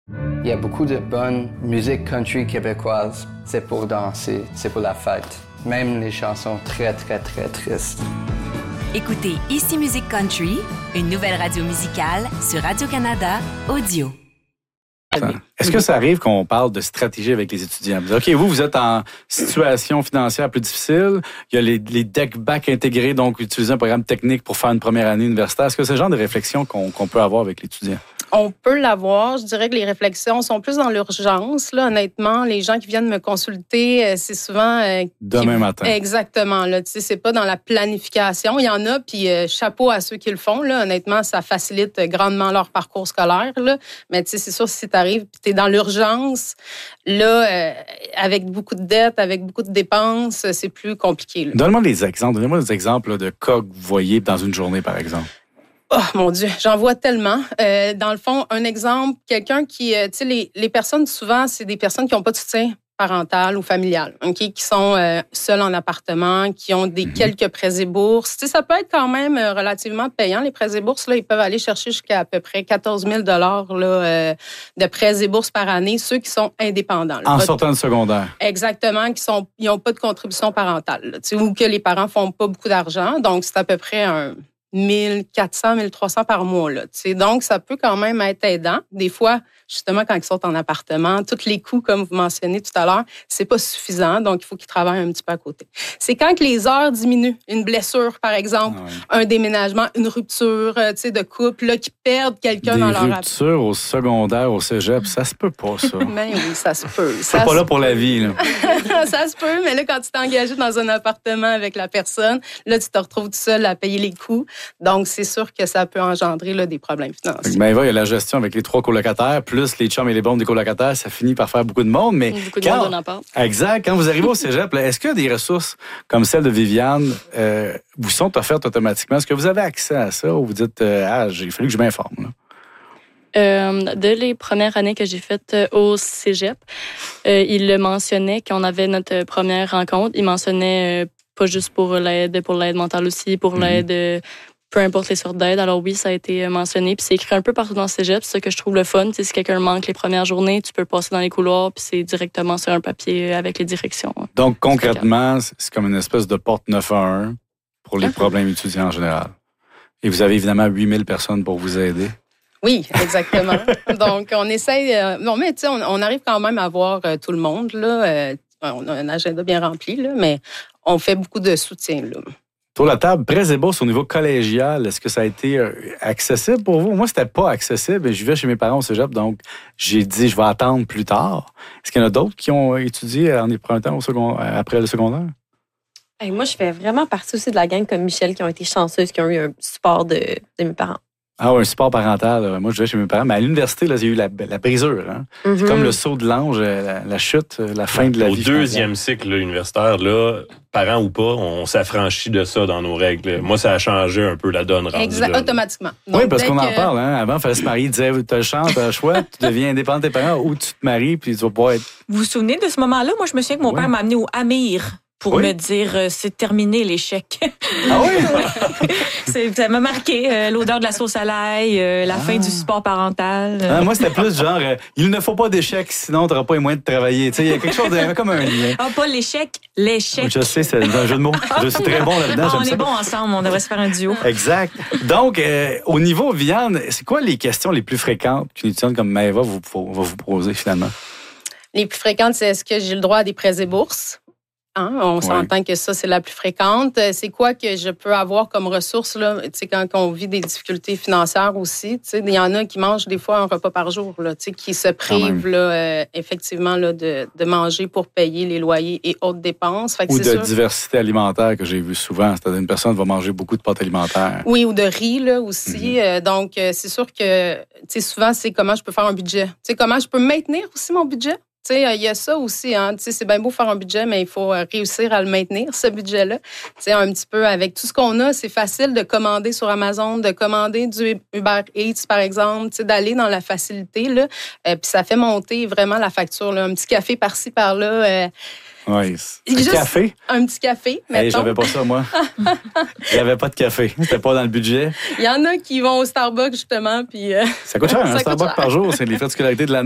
Il y a beaucoup de bonne musique country québécoise. C'est pour danser, c'est pour la fête. Même les chansons très, très, très tristes. Écoutez Ici Musique Country, une nouvelle radio musicale sur Radio-Canada Audio. Est-ce que ça arrive qu'on parle de stratégie avec les étudiants? OK, vous êtes en situation financière plus difficile. Il y a les deck back intégrés, donc utiliser un programme technique pour faire une première année universitaire. Est-ce que c'est le genre de réflexion qu'on peut avoir avec l'étudiant? On peut l'avoir. Je dirais que les réflexions sont plus dans l'urgence. Là, honnêtement, les gens qui viennent me consulter, c'est souvent... Demain matin. Exactement. Là, tu sais, c'est pas dans la planification. Il y en a, puis chapeau à ceux qui le font. Là, honnêtement, ça facilite grandement leur parcours scolaire. Là. Mais tu sais, c'est sûr, si tu arrives puis tu es dans l'urgence, là, avec beaucoup de dettes, avec beaucoup de dépenses, c'est plus compliqué. Là. Donnez-moi des exemples là, de cas que vous voyez dans une journée, par exemple. Oh mon Dieu, j'en vois tellement. Dans le fond, un exemple, quelqu'un qui, tu sais, les personnes souvent, c'est des personnes qui n'ont pas de soutien parental ou familial, okay, qui sont seuls en appartement, qui ont des quelques prêts et bourses. Tu sais, ça peut être quand même relativement payant les prêts et bourses. Là, ils peuvent aller chercher jusqu'à à peu près 14 000 là, de prêts et bourses par année, ceux qui sont indépendants. Là, en sortant de secondaire. Exactement, ils n'ont pas de contribution parentale, là, tu sais, ou que les parents font pas beaucoup d'argent. Donc c'est à peu près 1400, 1300 par mois. Là, tu sais. Donc, ça peut quand même être aidant. Des fois, justement, quand ils sont en appartement, tous les coûts, comme vous mentionnez tout à l'heure, c'est pas suffisant. Donc, il faut qu'ils travaillent un petit peu à côté. C'est quand que les heures diminuent. Une blessure, par exemple, un déménagement, une rupture tu sais, de couple, là, qui perdent quelqu'un dans leur appart. Des ruptures au secondaire, au cégep, ça se peut pas, ça. Mais oui, ça se peut. C'est pas là pour la vie, là. Ça se peut, mais là, quand tu t'es engagé dans un appartement avec la personne, là, tu te retrouves tout seul à payer les coûts. Donc, c'est sûr que ça peut engendrer là, des problèmes financiers. Ben, il y a la gestion avec les 3 colocataires, plus les chums et les blondes des colocataires, ça finit par faire beaucoup de monde. Mais beaucoup de monde en appart. Exact. Quand vous arrivez au cégep, là, est-ce qu'il y a des ressources comme celle de Viviane vous sont offertes automatiquement? Est-ce que vous avez accès à ça ou vous dites j'ai fallu que je m'informe? Là? Dès les premières années que j'ai faites au cégep, il le mentionnait quand on avait notre première rencontre. Il mentionnait pas juste pour l'aide mentale aussi, pour l'aide, peu importe les sortes d'aide. Alors oui, ça a été mentionné. Puis c'est écrit un peu partout dans le cégep. C'est ça que je trouve le fun. Tu sais, si quelqu'un manque les premières journées, tu peux passer dans les couloirs, puis c'est directement sur un papier avec les directions. Donc concrètement, c'est comme une espèce de porte 911 pour les problèmes étudiants en général. Et vous avez évidemment 8000 personnes pour vous aider. Oui, exactement. Donc, on essaye... non, mais tu sais, on arrive quand même à voir tout le monde, là. On a un agenda bien rempli, là, mais on fait beaucoup de soutien, là. Sur la table, prêts et bourses au niveau collégial, est-ce que ça a été accessible pour vous? Moi, c'était pas accessible. Je vivais chez mes parents au cégep, donc j'ai dit, je vais attendre plus tard. Est-ce qu'il y en a d'autres qui ont étudié en empruntant après le secondaire? Hey, moi, je fais vraiment partie aussi de la gang comme Michel qui ont été chanceuses, qui ont eu un support de mes parents. Ah oui, un support parental. Moi, je vais chez mes parents. Mais à l'université, là, il y a eu la brisure. Hein? C'est comme le saut de l'ange, la chute, la fin de la vie. Au deuxième cycle universitaire, là, parents ou pas, on s'affranchit de ça dans nos règles. Moi, ça a changé un peu la donne. Automatiquement. Donc, oui, parce qu'on en parle. Hein? Avant, il fallait se marier. Il disait, tu as le chance, tu as le choix, tu deviens indépendant de tes parents ou tu te maries puis tu vas pas être... Vous vous souvenez de ce moment-là? Moi, je me souviens que mon père m'a amené au Amir pour me dire c'est terminé l'échec. Ah oui? Ça m'a marqué l'odeur de la sauce à l'ail, la fin du support parental. Moi, c'était plus genre il ne faut pas d'échec, sinon tu n'auras pas les moyens de travailler. Il y a quelque chose comme un lien. Ah, pas l'échec, l'échec. Je sais, c'est un jeu de mots. Je suis très bon là-dedans. On est bons ensemble, on devrait se faire un duo. Exact. Donc, au niveau Viviane, c'est quoi les questions les plus fréquentes qu'une étudiante comme Maëva va vous poser finalement? Les plus fréquentes, c'est est-ce que j'ai le droit à des prêts et bourses? Hein? On s'entend que ça, c'est la plus fréquente. C'est quoi que je peux avoir comme ressources là, quand on vit des difficultés financières aussi? Il y en a qui mangent des fois un repas par jour, là, qui se privent là, effectivement là, de manger pour payer les loyers et autres dépenses. Fait que ou c'est de sûr. Diversité alimentaire que j'ai vu souvent. C'est-à-dire une personne va manger beaucoup de pâtes alimentaires. Oui, ou de riz là, aussi. Donc, c'est sûr que souvent, c'est comment je peux faire un budget. Comment je peux maintenir aussi mon budget. Il y a ça aussi. Hein, c'est bien beau faire un budget, mais il faut réussir à le maintenir, ce budget-là. Un petit peu avec tout ce qu'on a, c'est facile de commander sur Amazon, de commander du Uber Eats, par exemple, d'aller dans la facilité. Puis ça fait monter vraiment la facture. Là, un petit café par-ci, par-là. Oui. Café? Un petit café, mettons. J'avais pas ça, moi. J'avais pas de café. C'était pas dans le budget. Il y en a qui vont au Starbucks, justement. Puis, ça coûte cher, un Starbucks par jour. C'est les frais de scolarité de l'année.